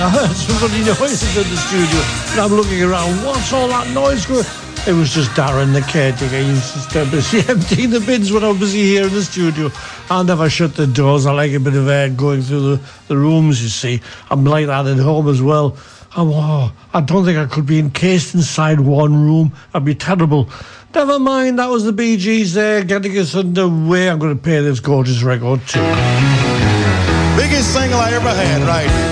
I heard somebody noises in the studio, and I'm looking around. What's all that noise going? It was just Darren, the caretaker. He was just busy emptying the bins when I'm busy here in the studio. I never shut the doors. I like a bit of air going through the rooms, you see. I'm like that at home as well. I don't think I could be encased inside one room. That'd be terrible. Never mind, that was the Bee Gees there, getting us underway. I'm going to play this gorgeous record too. Biggest single I ever had, right here.